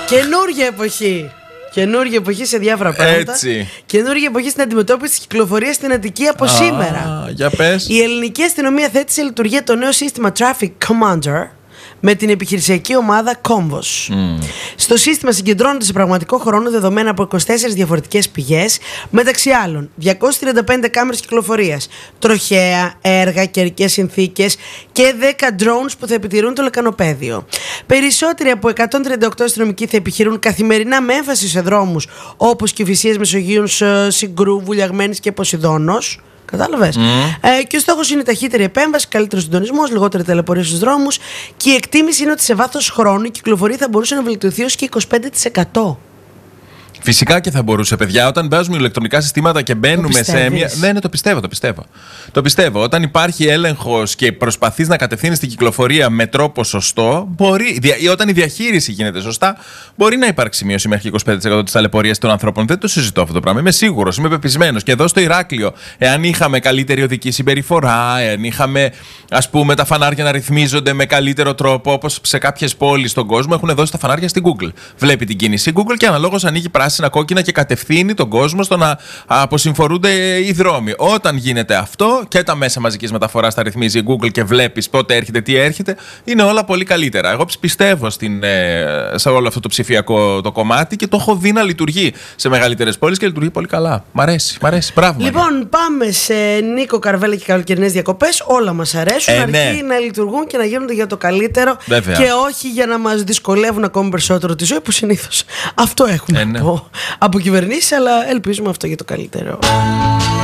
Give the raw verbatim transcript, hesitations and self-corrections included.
Καινούργια εποχή. Καινούργια εποχή σε διάφορα πράγματα. Έτσι. Καινούργια εποχή στην αντιμετώπιση της κυκλοφορίας στην Αττική από Α, σήμερα. Για πες. Η ελληνική αστυνομία θέτει σε λειτουργία το νέο σύστημα Traffic Commander με την επιχειρησιακή ομάδα Combos. Mm. Στο σύστημα συγκεντρώνονται σε πραγματικό χρόνο δεδομένα από είκοσι τέσσερις διαφορετικές πηγές, μεταξύ άλλων διακόσιες τριάντα πέντε κάμερες κυκλοφορίας, τροχαία, έργα, καιρικές συνθήκες και δέκα drones που θα επιτηρούν το λεκανοπέδιο. Περισσότεροι από εκατόν τριάντα οκτώ αστυνομικοί θα επιχειρούν καθημερινά με έμφαση σε δρόμους όπως Κηφισίας, Μεσογείους, Συγκρού, Βουλιαγμένης και Ποσειδώνος. Κατάλαβες. Mm. Ε, και ο στόχος είναι η ταχύτερη επέμβαση, καλύτερο συντονισμός, λιγότερη ταλαιπωρία στους δρόμους. Και η εκτίμηση είναι ότι σε βάθος χρόνου η κυκλοφορία θα μπορούσε να βελτιωθεί ως και είκοσι πέντε τοις εκατό. Φυσικά και θα μπορούσε, παιδιά. Όταν παίζουμε ηλεκτρονικά συστήματα και μπαίνουμε σε μια. Ναι, ναι, το πιστεύω, το πιστεύω. Το πιστεύω. Όταν υπάρχει έλεγχος και προσπαθείς να κατευθύνεις την κυκλοφορία με τρόπο σωστό, μπορεί. Ή όταν η διαχείριση γίνεται σωστά, μπορεί να υπάρξει μείωση μέχρι είκοσι πέντε τοις εκατό της ταλαιπωρίας των ανθρώπων. Δεν το συζητώ αυτό το πράγμα. Είμαι σίγουρος, είμαι πεπισμένος. Και εδώ στο Ηράκλειο, εάν είχαμε καλύτερη οδική συμπεριφορά, εάν είχαμε, ας πούμε, τα φανάρια να ρυθμίζονται με καλύτερο τρόπο, όπως σε κάποιες πόλεις στον κόσμο έχουν δώσει τα φανάρια στην Google. Βλέπει την κίνηση Google και αναλόγως ανοίγει πράσινα, κόκκινα και κατευθύνει τον κόσμο στο να αποσυμφορούνται οι δρόμοι. Όταν γίνεται αυτό και τα μέσα μαζικής μεταφοράς τα ρυθμίζει η Google και βλέπεις πότε έρχεται, τι έρχεται, είναι όλα πολύ καλύτερα. Εγώ πιστεύω στην, σε όλο αυτό το ψηφιακό το κομμάτι και το έχω δει να λειτουργεί σε μεγαλύτερες πόλεις και λειτουργεί πολύ καλά. Μ' αρέσει, μ' αρέσει. Μπράβο. Λοιπόν, Μαρία. πάμε σε Νίκο Καρβέλα και καλοκαιρινές διακοπές. Όλα μας αρέσουν, ε, αρκεί ναι. να λειτουργούν και να γίνονται για το καλύτερο. Βέβαια. Και όχι για να μας δυσκολεύουν ακόμη περισσότερο τη ζωή που συνήθως αυτό έχουμε ε, ναι. από, από κυβερνήσεις, αλλά ελπίζουμε αυτό για το καλύτερο.